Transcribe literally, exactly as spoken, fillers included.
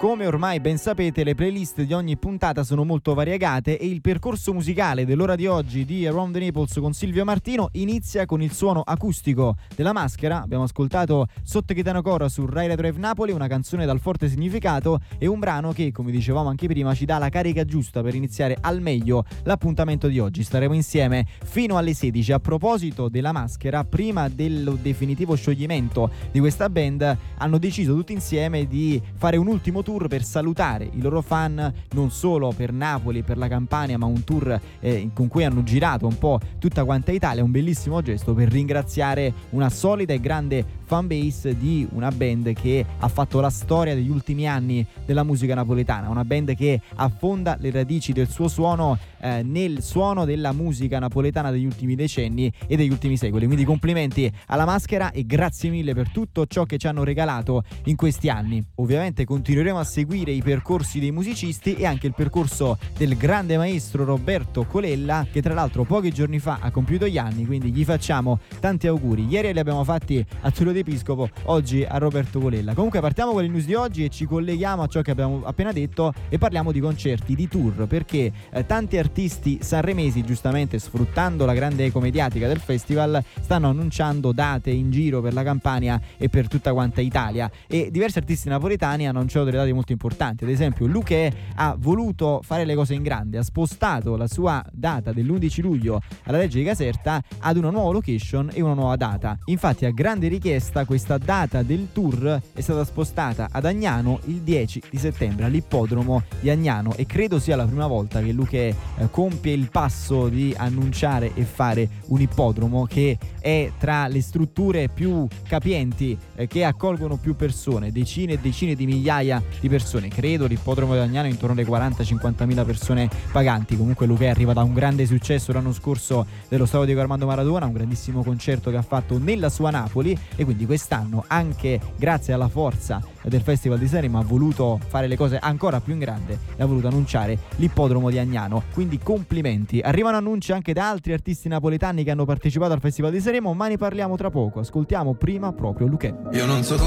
Come ormai ben sapete, le playlist di ogni puntata sono molto variegate e il percorso musicale dell'ora di oggi di Around the Naples con Silvio Martino inizia con il suono acustico della Maschera. Abbiamo ascoltato Sotto Gaetano Cora su Rai Retro F Napoli, una canzone dal forte significato e un brano che, come dicevamo anche prima, ci dà la carica giusta per iniziare al meglio l'appuntamento di oggi. Staremo insieme fino alle sedici. A proposito della Maschera, prima del definitivo scioglimento di questa band, hanno deciso tutti insieme di fare un ultimo tour per salutare i loro fan, non solo per Napoli e per la Campania, ma un tour eh, con cui hanno girato un po' tutta quanta Italia. Un bellissimo gesto per ringraziare una solida e grande fanbase di una band che ha fatto la storia degli ultimi anni della musica napoletana, una band che affonda le radici del suo suono eh, nel suono della musica napoletana degli ultimi decenni e degli ultimi secoli. Quindi complimenti alla Maschera e grazie mille per tutto ciò che ci hanno regalato in questi anni. Ovviamente continueremo a seguire i percorsi dei musicisti e anche il percorso del grande maestro Roberto Colella, che tra l'altro pochi giorni fa ha compiuto gli anni, quindi gli facciamo tanti auguri. Ieri li abbiamo fatti a Tullio d'Episcopo, oggi a Roberto Colella. Comunque partiamo con le news di oggi e ci colleghiamo a ciò che abbiamo appena detto e parliamo di concerti, di tour, perché eh, tanti artisti sanremesi, giustamente sfruttando la grande eco mediatica del festival, stanno annunciando date in giro per la Campania e per tutta quanta Italia, e diversi artisti napoletani hanno annunciato delle date molto importanti. Ad esempio Luché ha voluto fare le cose in grande, ha spostato la sua data dell'undici luglio alla Reggia di Caserta ad una nuova location e una nuova data. Infatti, a grande richiesta, questa data del tour è stata spostata ad Agnano il dieci di settembre all'ippodromo di Agnano, e credo sia la prima volta che Luché eh, compie il passo di annunciare e fare un ippodromo che è tra le strutture più capienti eh, che accolgono più persone, decine e decine di migliaia di persone. Credo l'ippodromo di Agnano intorno alle quaranta cinquanta mila persone paganti. Comunque Luché arriva da un grande successo l'anno scorso dello stadio Diego Armando Maradona, un grandissimo concerto che ha fatto nella sua Napoli, e quindi quest'anno, anche grazie alla forza del Festival di Sanremo, ha voluto fare le cose ancora più in grande e ha voluto annunciare l'ippodromo di Agnano. Quindi complimenti. Arrivano annunci anche da altri artisti napoletani che hanno partecipato al Festival di Sanremo, ma ne parliamo tra poco. Ascoltiamo prima proprio Luché. Io non so